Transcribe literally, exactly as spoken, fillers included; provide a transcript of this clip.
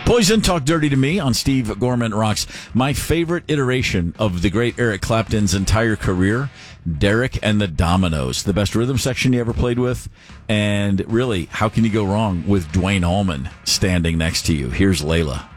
Poison, Talk Dirty to Me on Steve Gorman Rocks. My favorite iteration of the great Eric Clapton's entire career, Derek and the Dominoes, the best rhythm section he ever played with. And really, how can you go wrong with Dwayne Allman standing next to you? Here's Layla.